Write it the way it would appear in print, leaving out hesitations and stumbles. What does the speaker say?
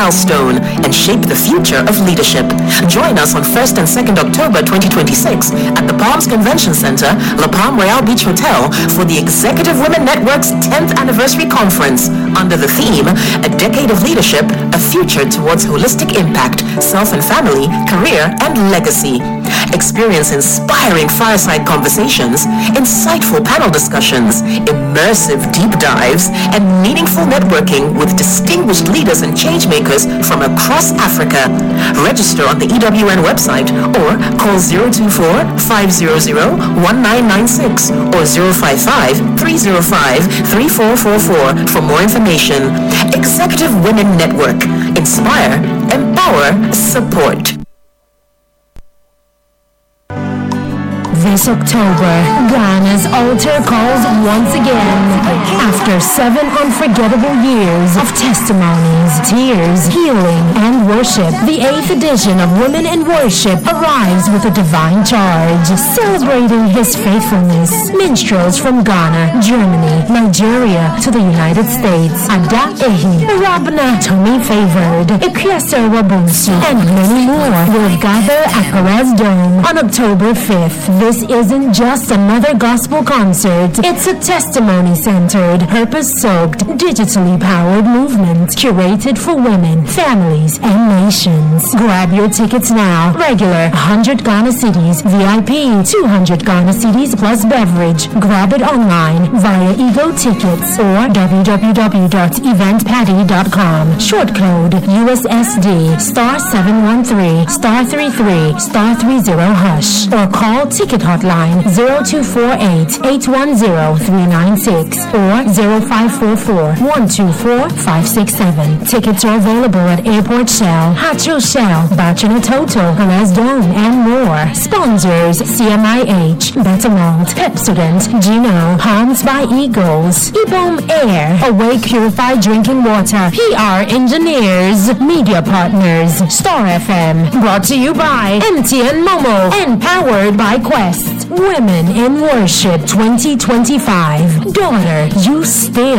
milestone and shape the future of leadership. Join us on 1st and 2nd October 2026 at the Palms Convention Center, La Palm Royale Beach Hotel for the Executive Women Network's 10th Anniversary Conference under the theme, A Decade of Leadership, A Future Towards Holistic Impact, Self and Family, Career and Legacy. Experience inspiring fireside conversations, insightful panel discussions, immersive deep dives, and meaningful networking with distinguished leaders and changemakers from across Africa. Register on the EWN website or call 024-500-1996 or 055-305-3444 for more information. Executive Women Network. Inspire, empower, support. This October, Ghana's altar calls once again. After 7 unforgettable years of testimonies, tears, healing, and worship, the 8th edition of Women in Worship arrives with a divine charge. Celebrating His faithfulness, minstrels from Ghana, Germany, Nigeria, to the United States, Ada Ehi, Rabna, Tommy Favored, Ikiasa Wabunsu, and many more will gather at Perez Dome on October 5th. This isn't just another gospel concert. It's a testimony-centered, purpose-soaked, digitally powered movement curated for women, families, and nations. Grab your tickets now. Regular 100 Ghana cedis, VIP 200 Ghana cedis plus beverage. Grab it online via Ego Tickets or www.eventpaddy.com. Short code USSD *713 *33 *30 or call Ticket Hotline 0248-810-396 or 0544-124-567. Tickets are available at Airport Shell, Hatcho Shell, Bachana Toto, Perez Dome, and more. Sponsors CMIH, Bettermalt, Pepsodent, Gino, Palms by Eagles, Ibom Air, Awake Purified Drinking Water, PR Engineers, Media Partners, Star FM. Brought to you by MTN Momo and powered by Quest. Women in Worship 2025. Daughter, you still